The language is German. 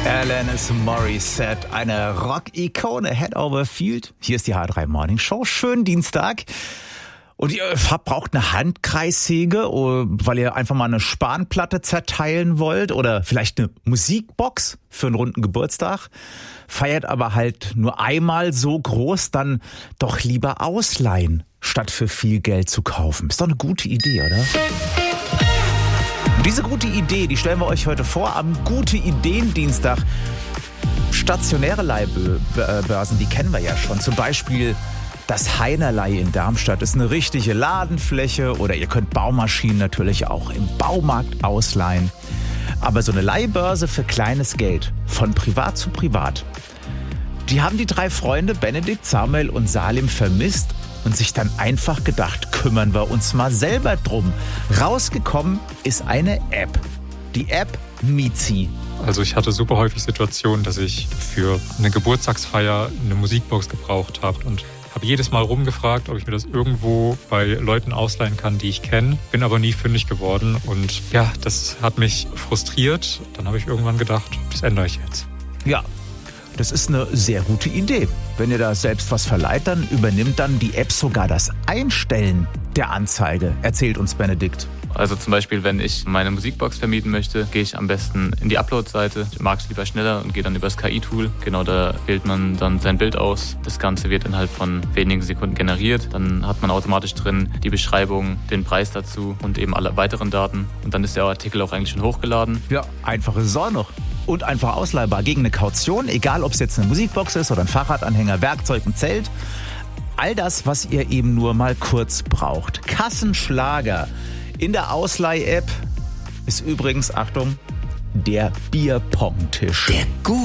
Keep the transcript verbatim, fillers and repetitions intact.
Alanis Morissette, eine Rock-Ikone, Head Over Field. Hier ist die H drei Morning Show. Schönen Dienstag. Und ihr braucht eine Handkreissäge, weil ihr einfach mal eine Spanplatte zerteilen wollt oder vielleicht eine Musikbox für einen runden Geburtstag. Feiert aber halt nur einmal so groß, dann doch lieber ausleihen, statt für viel Geld zu kaufen. Ist doch eine gute Idee, oder? Und diese gute Idee, die stellen wir euch heute vor am Gute-Ideen-Dienstag. Stationäre Leihbörsen, die kennen wir ja schon. Zum Beispiel das Heinerlei in Darmstadt ist eine richtige Ladenfläche oder ihr könnt Baumaschinen natürlich auch im Baumarkt ausleihen. Aber so eine Leihbörse für kleines Geld, von privat zu privat, die haben die drei Freunde Benedikt, Samuel und Salim vermisst und sich dann einfach gedacht, kümmern wir uns mal selber drum. Rausgekommen ist eine App. Die App Mizi. Also ich hatte super häufig Situationen, dass ich für eine Geburtstagsfeier eine Musikbox gebraucht habe und habe jedes Mal rumgefragt, ob ich mir das irgendwo bei Leuten ausleihen kann, die ich kenne. Bin aber nie fündig geworden und ja, das hat mich frustriert. Dann habe ich irgendwann gedacht, das ändere ich jetzt. Ja, das ist eine sehr gute Idee. Wenn ihr da selbst was verleiht, dann übernimmt dann die App sogar das Einstellen der Anzeige, erzählt uns Benedikt. Also zum Beispiel, wenn ich meine Musikbox vermieten möchte, gehe ich am besten in die Upload-Seite, mag es lieber schneller und gehe dann über das K I-Tool. Genau, da wählt man dann sein Bild aus. Das Ganze wird innerhalb von wenigen Sekunden generiert. Dann hat man automatisch drin die Beschreibung, den Preis dazu und eben alle weiteren Daten. Und dann ist der Artikel auch eigentlich schon hochgeladen. Ja, einfach ist es auch noch. Und einfach ausleihbar gegen eine Kaution, egal ob es jetzt eine Musikbox ist oder ein Fahrradanhänger, Werkzeug, ein Zelt. All das, was ihr eben nur mal kurz braucht. Kassenschlager in der Ausleih-App ist übrigens, Achtung, der Bierpong-Tisch. Der Gute